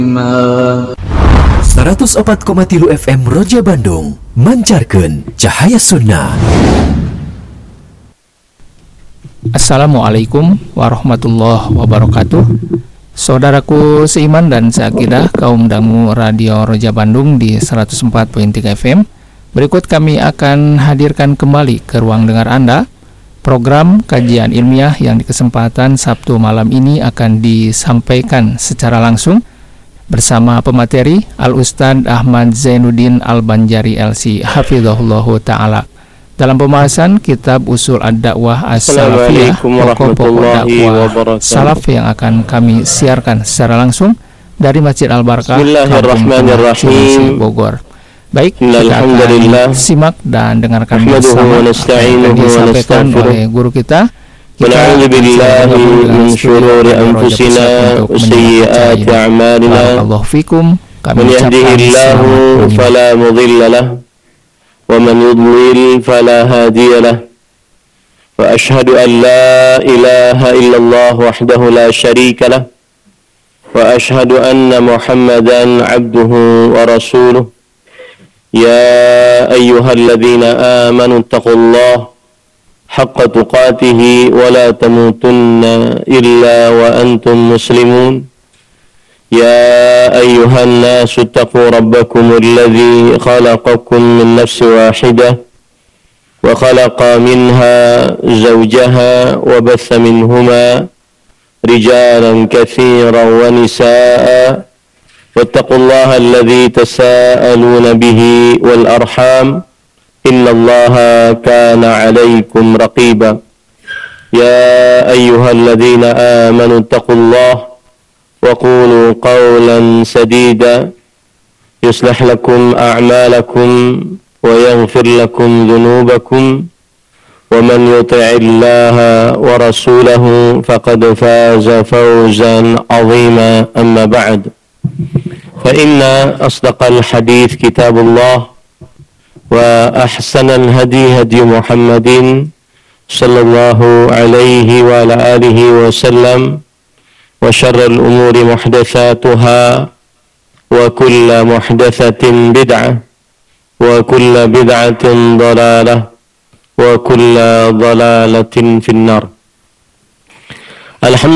104,3 FM Roja Bandung mancarkeun cahaya sunnah. Assalamualaikum warahmatullahi wabarakatuh. Saudaraku seiman dan seakidah kaum dangu Radio Roja Bandung di 104.3 FM. Berikut kami akan hadirkan kembali ke ruang dengar Anda program kajian ilmiah yang di kesempatan Sabtu malam ini akan disampaikan secara langsung bersama pemateri Al-Ustadz Ahmad Zainuddin Al-Banjari LC Hafizahullahu Ta'ala dalam pembahasan kitab Usul Ad-Da'wah As-Salafiyah, pokok-pokok dakwah salaf yang akan kami siarkan secara langsung dari Masjid Al-Barkah Bismillahirrahmanirrahim. Bogor. Baik, kita akan simak dan dengarkan bersama yang disampaikan oleh guru kita. ونعوذ بالله من شرور أنفسنا وسيئات أعمالنا من يهده الله فلا مضل له ومن يضلل فلا هادي له وأشهد أن لا إله إلا الله وحده لا شريك له وأشهد أن محمدا عبده ورسوله يا أيها الذين آمنوا اتقوا الله حق تقاته ولا تموتن إلا وأنتم مسلمون يا أيها الناس اتقوا ربكم الذي خلقكم من نفس واحدة وخلق منها زوجها وبث منهما رجالا كثيرا ونساء واتقوا الله الذي تساءلون به والأرحام إن الله كان عليكم رقيبا يا أيها الذين آمنوا اتقوا الله وقولوا قولا سديدا يصلح لكم أعمالكم ويغفر لكم ذنوبكم ومن يطع الله ورسوله فقد فاز فوزا عظيما أما بعد فإن أصدق الحديث كتاب الله وأحسن الهدي هدي محمد صلى الله عليه وعلى آله وسلم وشر الأمور محدثاتها وكل محدثة بدعة وكل بدعة ضلالة وكل ضلالة في النار.